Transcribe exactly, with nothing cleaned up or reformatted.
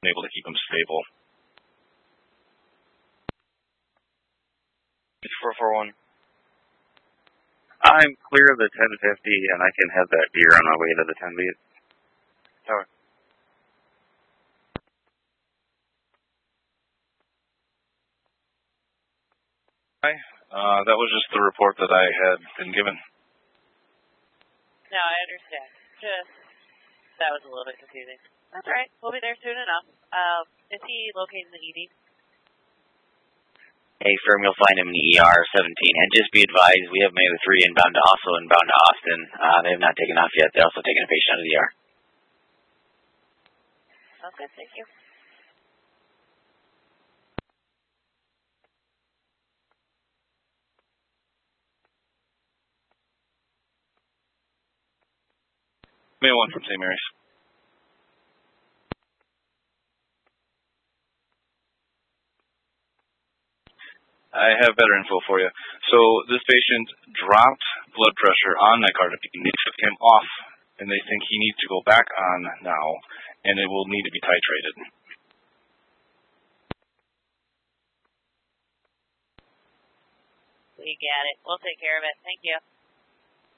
able to keep him stable. four four one. I'm clear of the ten fifty, and I can have that gear on my way to the ten beat. Tower. Hi. Uh, that was just the report that I had been given. No, I understand. Just, that was a little bit confusing. That's all right. We'll be there soon enough. Um, is he located in the E D? Hey, firm, you'll find him in the E R seventeen. And just be advised, we have Mega three inbound to also inbound to Austin. Uh, they have not taken off yet. They're also taking a patient out of the E R. Sounds good. Thank you. May one from Saint Mary's. I have better info for you. So this patient dropped blood pressure on nicardipine. They took him off, and they think he needs to go back on now, and it will need to be titrated. We get it. We'll take care of it. Thank you.